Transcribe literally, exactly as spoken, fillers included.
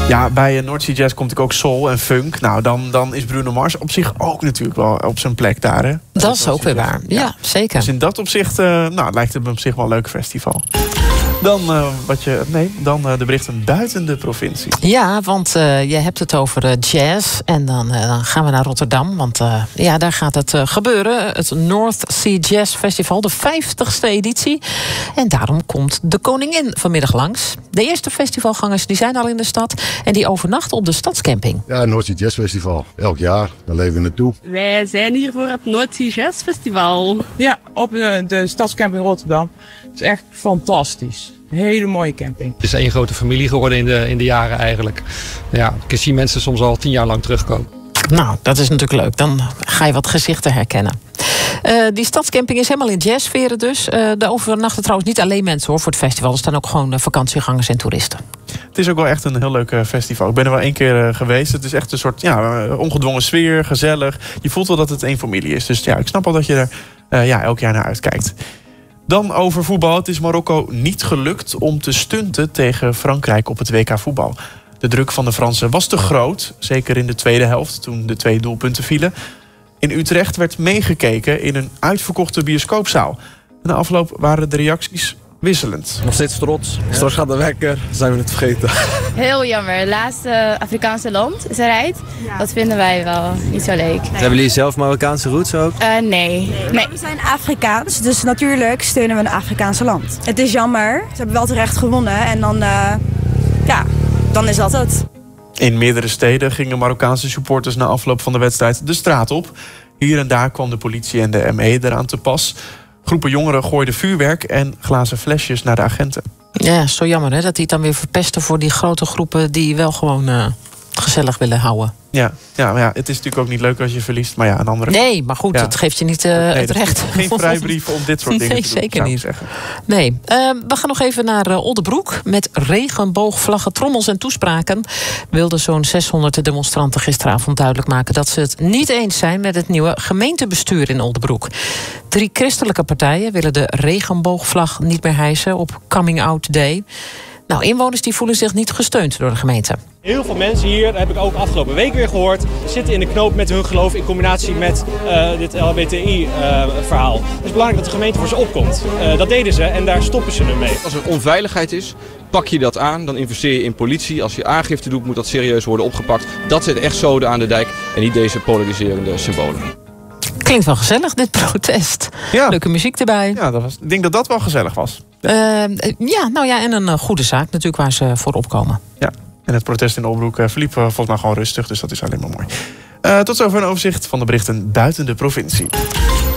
Ja, bij North Sea Jazz komt ook soul en funk. Nou, dan, dan is Bruno Mars op zich ook natuurlijk wel op zijn plek daar. Hè? Dat, dat is ook weer waar. Ja, ja, zeker. Dus in dat opzicht uh, nou, lijkt het me op zich wel een leuk festival. Dan, uh, wat je, nee, dan uh, de berichten buiten de provincie. Ja, want uh, je hebt het over uh, jazz. En dan, uh, dan gaan we naar Rotterdam. Want uh, ja, daar gaat het uh, gebeuren. Het North Sea Jazz Festival, de vijftigste editie. En daarom komt de koningin vanmiddag langs. De eerste festivalgangers die zijn al in de stad. En die overnachten op de stadscamping. Ja, het North Sea Jazz Festival. Elk jaar, daar leven we naartoe. Wij zijn hier voor het North Sea Jazz Festival. Ja, op de, de stadscamping Rotterdam. Het is echt fantastisch. Een hele mooie camping. Het is één grote familie geworden in de, in de jaren eigenlijk. Ja, ik zie mensen soms al tien jaar lang terugkomen. Nou, dat is natuurlijk leuk. Dan ga je wat gezichten herkennen. Uh, die stadscamping is helemaal in jazzsferen dus. Uh, de overnachten trouwens niet alleen mensen hoor voor het festival. Er staan ook gewoon uh, vakantiegangers en toeristen. Het is ook wel echt een heel leuk uh, festival. Ik ben er wel één keer uh, geweest. Het is echt een soort ja, uh, ongedwongen sfeer, gezellig. Je voelt wel dat het één familie is. Dus ja, ik snap al dat je er uh, ja, elk jaar naar uitkijkt. Dan over voetbal. Het is Marokko niet gelukt om te stunten tegen Frankrijk op het W K voetbal. De druk van de Fransen was te groot. Zeker in de tweede helft, toen de twee doelpunten vielen. In Utrecht werd meegekeken in een uitverkochte bioscoopzaal. Na afloop waren de reacties wisselend. Nog steeds trots. Straks gaat de wekker, zijn we het vergeten. Heel jammer. Het laatste Afrikaanse land is eruit. Ja. Dat vinden wij wel niet zo leuk. Nee. Hebben jullie zelf Marokkaanse roots ook? Uh, nee. nee. nee. We zijn Afrikaans, dus natuurlijk steunen we een Afrikaanse land. Het is jammer. Ze hebben wel terecht gewonnen en dan, uh, ja, dan is dat het. In meerdere steden gingen Marokkaanse supporters na afloop van de wedstrijd de straat op. Hier en daar kwam de politie en de M E eraan te pas. Groepen jongeren gooiden vuurwerk en glazen flesjes naar de agenten. Ja, zo jammer hè, dat die het dan weer verpesten voor die grote groepen die wel gewoon uh, gezellig willen houden. Ja, ja, maar ja, het is natuurlijk ook niet leuk als je verliest. Maar ja, een andere... Nee, maar goed, ja. Het geeft je niet uh, nee, het recht. Geen vrijbrief om dit soort dingen nee, te doen, zeker niet. Zeggen. Nee, uh, we gaan nog even naar uh, Oldebroek. Met regenboogvlaggen, trommels en toespraken wilden zo'n zeshonderd demonstranten gisteravond duidelijk maken dat ze het niet eens zijn met het nieuwe gemeentebestuur in Oldebroek. Drie christelijke partijen willen de regenboogvlag niet meer hijsen op Coming Out Day. Nou, inwoners die voelen zich niet gesteund door de gemeente. Heel veel mensen hier, dat heb ik ook afgelopen week weer gehoord, zitten in de knoop met hun geloof in combinatie met uh, dit L H B T I-verhaal. Uh, het is belangrijk dat de gemeente voor ze opkomt. Uh, dat deden ze en daar stoppen ze nu mee. Als er onveiligheid is, pak je dat aan, dan investeer je in politie. Als je aangifte doet, moet dat serieus worden opgepakt. Dat zet echt zoden aan de dijk en niet deze polariserende symbolen. Klinkt wel gezellig, dit protest. Ja. Leuke muziek erbij. Ja, dat was, ik denk dat dat wel gezellig was. Uh, ja, nou ja, en een uh, goede zaak natuurlijk waar ze voor opkomen. Ja, en het protest in Oldebroek uh, verliep uh, volgens mij gewoon rustig. Dus dat is alleen maar mooi. Uh, tot zover een overzicht van de berichten buiten de provincie.